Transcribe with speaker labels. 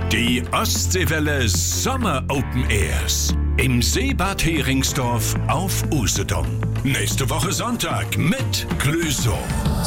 Speaker 1: Die Ostseewelle Sommer Open Airs im Seebad Heringsdorf auf Usedom. Nächste Woche Sonntag mit Clüso.